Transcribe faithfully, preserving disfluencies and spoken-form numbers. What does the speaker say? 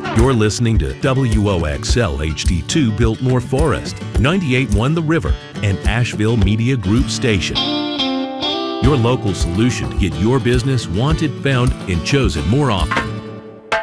You're listening to W O X L H D two Biltmore Forest, ninety-eight point one The River, and Asheville Media Group Station. Your local solution to get your business wanted, found, and chosen more often.